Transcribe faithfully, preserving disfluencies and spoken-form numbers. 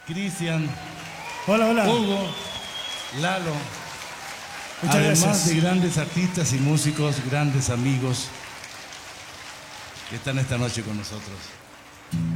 Cristian, Hola, hola. Hugo, Lalo. Muchas Además gracias. de grandes artistas y músicos, grandes amigos que están esta noche con nosotros.